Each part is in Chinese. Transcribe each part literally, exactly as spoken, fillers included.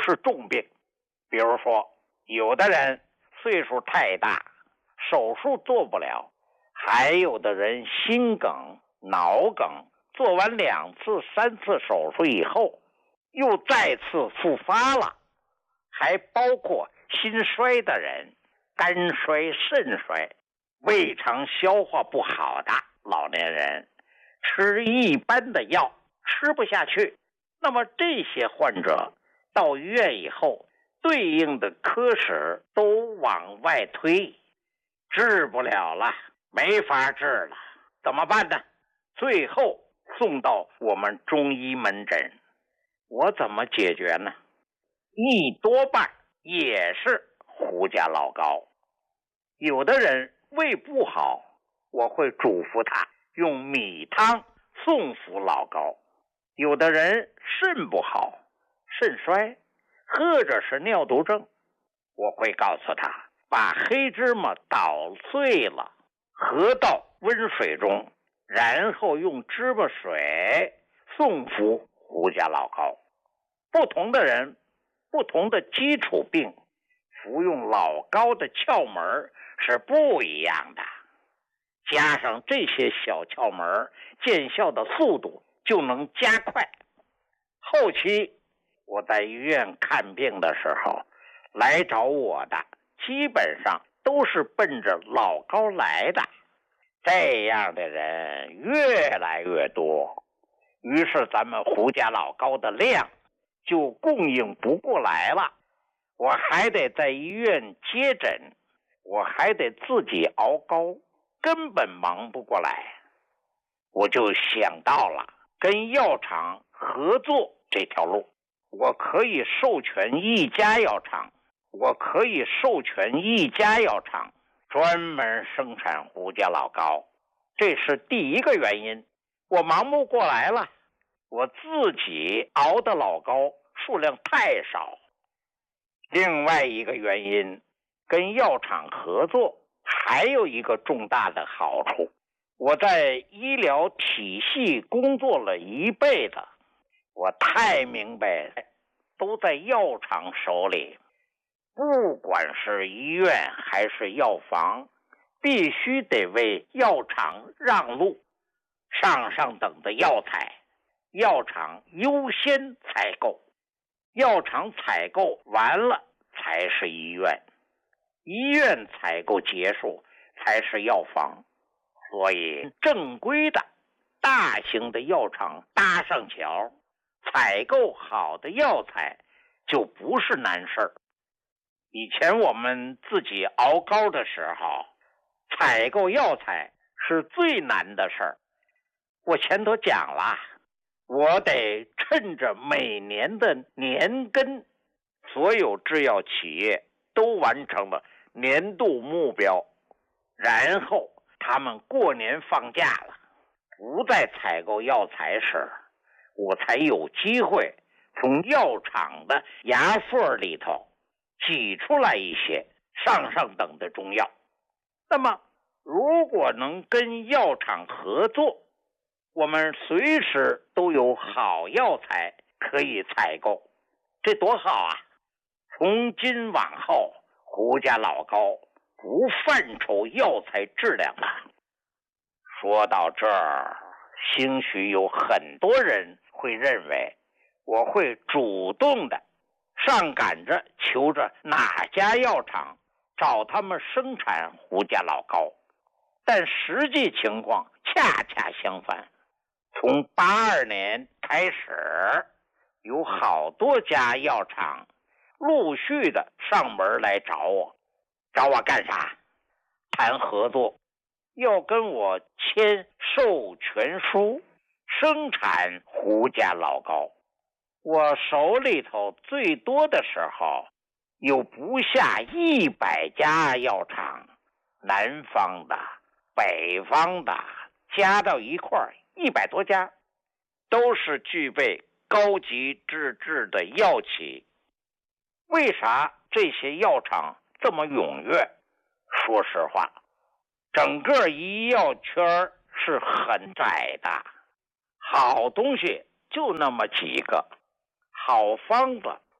是重病。比如说，有的人岁数太大，手术做不了，还有的人心梗、脑梗，做完两次、三次手术以后，又再次复发了。还包括心衰的人、肝衰、肾衰、胃肠消化不好的老年人，吃一般的药吃不下去。那么这些患者到医院以后，对应的科室都往外推，治不了了，没法治了，怎么办呢？最后送到我们中医门诊，我怎么解决呢？一多半也是胡家老膏。有的人胃不好，我会嘱咐他用米汤送服老膏。有的人肾不好，肾衰或者是尿毒症，我会告诉他把黑芝麻捣碎了，合到温水中，然后用芝麻水送服胡家老膏。不同的人，不同的基础病，服用老膏的窍门是不一样的。加上这些小窍门，见效的速度就能加快。后期我在医院看病的时候，来找我的基本上都是奔着老膏来的，这样的人越来越多，于是咱们胡家老膏的量就供应不过来了。我还得在医院接诊，我还得自己熬膏，根本忙不过来。我就想到了跟药厂合作这条路，我可以授权一家药厂，我可以授权一家药厂专门生产胡家老膏，这是第一个原因。我忙不过来了，我自己熬的老膏数量太少。另外一个原因，跟药厂合作还有一个重大的好处，我在医疗体系工作了一辈子，我太明白都在药厂手里，不管是医院还是药房，必须得为药厂让路。上上等的药材，药厂优先采购，药厂采购完了才是医院，医院采购结束才是药房。所以正规的大型的药厂搭上桥，采购好的药材就不是难事儿。以前我们自己熬膏的时候，采购药材是最难的事儿。我前头讲了，我得趁着每年的年根，所有制药企业都完成了年度目标，然后他们过年放假了，不再采购药材时，我才有机会从药厂的牙缝里头挤出来一些上上等的中药。那么如果能跟药厂合作，我们随时都有好药材可以采购，这多好啊！从今往后，胡家老膏不犯愁药材质量了。说到这儿，兴许有很多人会认为我会主动的上赶着求着哪家药厂找他们生产胡家老膏，但实际情况恰恰相反。从八二年开始，有好多家药厂陆续的上门来找我，找我干啥？谈合作，要跟我签授权书，生产胡家老膏。我手里头最多的时候有不下一百家药厂，南方的、北方的，加到一块儿一百多家，都是具备高级资质的药企。为啥这些药厂这么踊跃？说实话，整个医药圈是很窄的，好东西就那么几个，好方子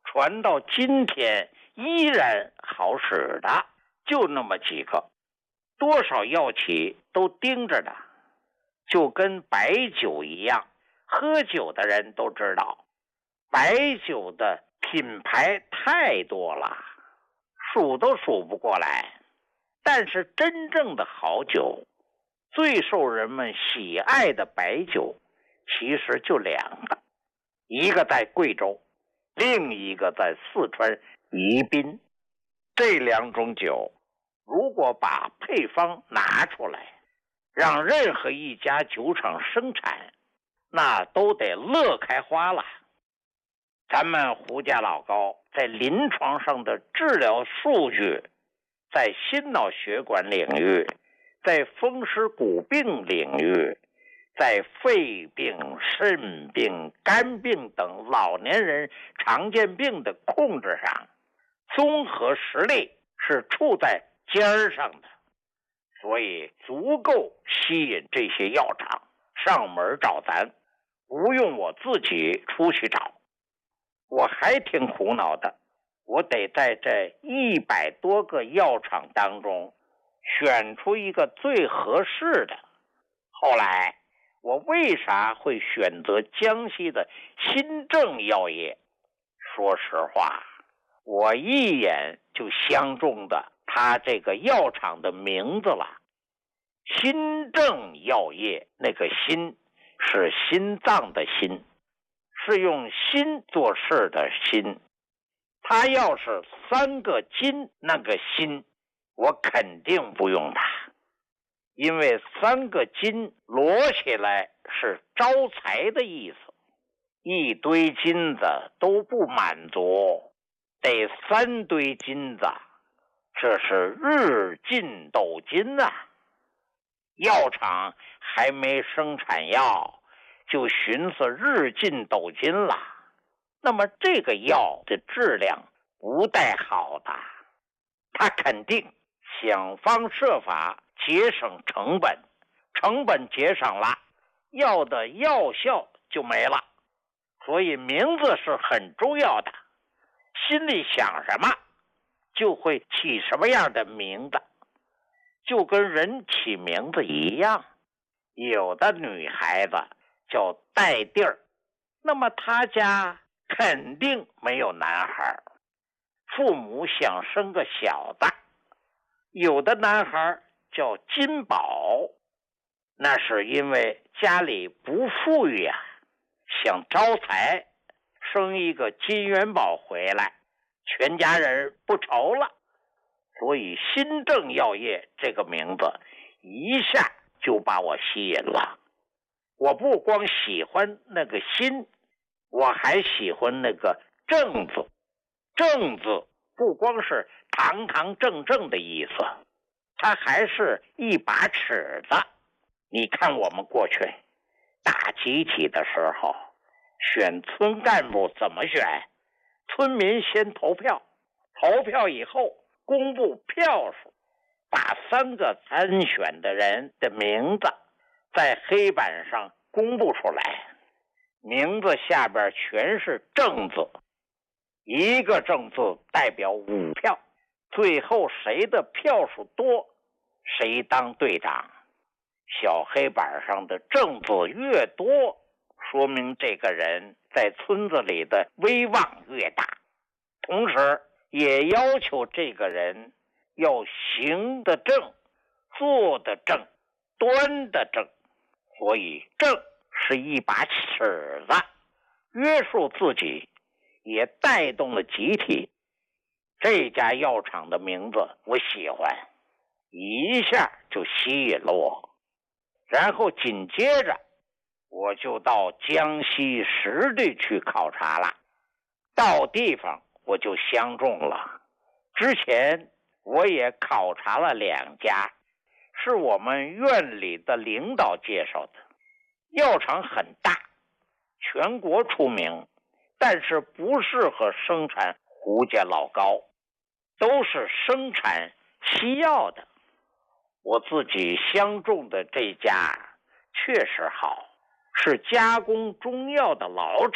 传到今天依然好使的就那么几个，多少药企都盯着呢，就跟白酒一样，喝酒的人都知道，白酒的品牌太多了，数都数不过来。但是真正的好酒，最受人们喜爱的白酒，其实就两个，一个在贵州，另一个在四川宜宾。这两种酒，如果把配方拿出来，让任何一家酒厂生产，那都得乐开花了。咱们胡家老高在临床上的治疗数据，在心脑血管领域，在风湿骨病领域，在肺病、肾病、肝病等老年人常见病的控制上，综合实力是处在尖儿上的，所以足够吸引这些药厂上门找咱，不用我自己出去找。我还挺苦恼的，我得在这一百多个药厂当中选出一个最合适的。后来我为啥会选择江西的新正药业？说实话，我一眼就相中的他这个药厂的名字了。新正药业，那个心是心脏的心，是用心做事的心。他要是三个金那个心，我肯定不用他，因为三个金摞起来是招财的意思，一堆金子都不满足，得三堆金子，这是日进斗金啊。药厂还没生产药，就寻思日进斗金了，那么这个药的质量不带好的，他肯定想方设法节省成本，成本节省了，药的药效就没了。所以名字是很重要的，心里想什么就会起什么样的名字，就跟人起名字一样。有的女孩子叫带地儿，那么她家肯定没有男孩，父母想生个小子。有的男孩叫金宝，那是因为家里不富裕啊，想招财，生一个金元宝回来，全家人不愁了。所以新正药业这个名字一下就把我吸引了。我不光喜欢那个新，我还喜欢那个正字。正字不光是堂堂正正的意思，它还是一把尺子。你看我们过去大集体的时候，选村干部怎么选？村民先投票，投票以后公布票数，把三个参选的人的名字在黑板上公布出来，名字下边全是正字，一个正字代表五票，最后谁的票数多，谁当队长。小黑板上的正字越多，说明这个人在村子里的威望越大，同时也要求这个人要行得正，坐得正，端得正。所以正是一把尺子，约束自己，也带动了集体。这家药厂的名字我喜欢，一下就吸引了我。然后紧接着我就到江西实地去考察了，到地方我就相中了。之前我也考察了两家，是我们院里的领导介绍的。药厂很大，全国出名，但是不适合生产胡家老高，都是生产西药的。我自己相中的这家确实好，是加工中药的老